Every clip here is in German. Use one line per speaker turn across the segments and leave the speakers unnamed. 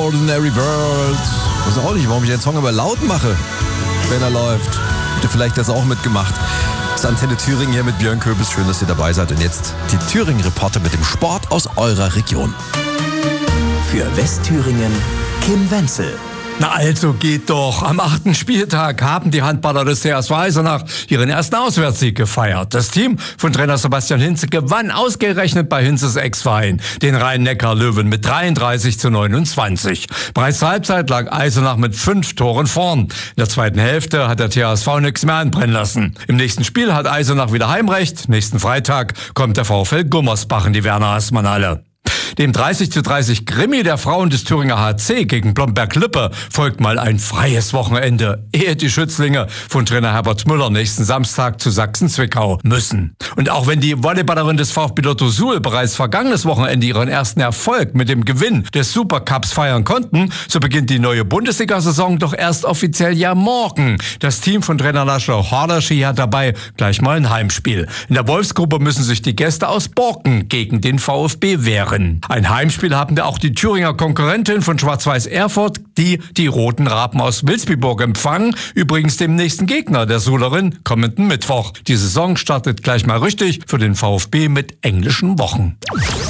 Ordinary World. Ich weiß auch nicht, warum ich den Song aber laut mache, wenn er läuft. Habt ihr vielleicht das auch mitgemacht? Das ist Antenne Thüringen hier mit Björn Köbis. Schön, dass ihr dabei seid. Und jetzt die Thüringen-Reporter mit dem Sport aus eurer Region.
Für Westthüringen Kim Wenzel.
Na also geht doch. Am 8. Spieltag haben die Handballer des TSV Eisenach ihren ersten Auswärtssieg gefeiert. Das Team von Trainer Sebastian Hinze gewann ausgerechnet bei Hinzes Ex-Verein, den Rhein-Neckar-Löwen, mit 33:29. Bereits zur Halbzeit lag Eisenach mit 5 Toren vorn. In der zweiten Hälfte hat der TSV nichts mehr anbrennen lassen. Im nächsten Spiel hat Eisenach wieder Heimrecht. Nächsten Freitag kommt der VfL Gummersbach in die Werner-Haßmann-Halle. Dem 30:30 Krimi der Frauen des Thüringer HC gegen Blomberg-Lippe folgt mal ein freies Wochenende, ehe die Schützlinge von Trainer Herbert Müller nächsten Samstag zu Sachsen-Zwickau müssen. Und auch wenn die Volleyballerin des VfB Lotto Suhl bereits vergangenes Wochenende ihren ersten Erfolg mit dem Gewinn des Supercups feiern konnten, so beginnt die neue Bundesliga-Saison doch erst offiziell ja morgen. Das Team von Trainer Laszlo Hardaschi hat dabei gleich mal ein Heimspiel. In der Wolfsgruppe müssen sich die Gäste aus Borken gegen den VfB wehren. Ein Heimspiel haben da auch die Thüringer Konkurrentin von Schwarz-Weiß Erfurt, die Roten Raben aus Wilsbiburg empfangen. Übrigens dem nächsten Gegner der Suhlerin kommenden Mittwoch. Die Saison startet gleich mal richtig für den VfB mit englischen Wochen.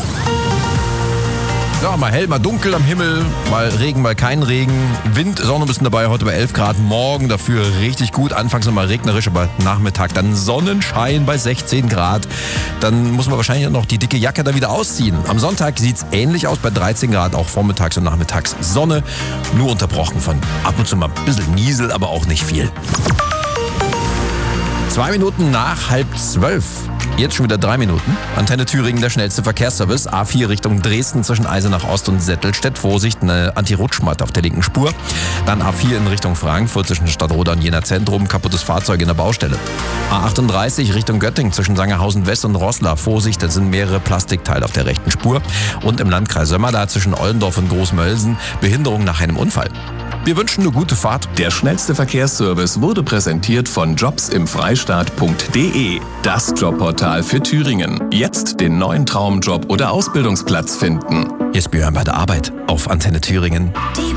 Ja, mal hell, mal dunkel am Himmel, mal Regen, mal kein Regen. Wind ist auch noch ein bisschen dabei, heute bei 11 Grad. Morgen dafür richtig gut, anfangs nochmal regnerisch, aber Nachmittag dann Sonnenschein bei 16 Grad. Dann muss man wahrscheinlich noch die dicke Jacke da wieder ausziehen. Am Sonntag sieht's ähnlich aus bei 13 Grad, auch vormittags und nachmittags Sonne. Nur unterbrochen von ab und zu mal ein bisschen Niesel, aber auch nicht viel. 2 Minuten nach 11:30. Jetzt schon wieder 3 Minuten. Antenne Thüringen, der schnellste Verkehrsservice. A4 Richtung Dresden zwischen Eisenach Ost und Settelstedt. Vorsicht, eine Anti-Rutschmatte auf der linken Spur. Dann A4 in Richtung Frankfurt zwischen Stadtroda und Jena Zentrum. Kaputtes Fahrzeug in der Baustelle. A38 Richtung Göttingen zwischen Sangerhausen West und Roßla. Vorsicht, da sind mehrere Plastikteile auf der rechten Spur. Und im Landkreis Sömmerda zwischen Ollendorf und Großmölsen. Behinderung nach einem Unfall. Wir wünschen eine gute Fahrt.
Der schnellste Verkehrsservice wurde präsentiert von jobsimfreistaat.de. Das Jobportal für Thüringen. Jetzt den neuen Traumjob oder Ausbildungsplatz finden.
Hier ist Björn bei der Arbeit auf Antenne Thüringen.
Die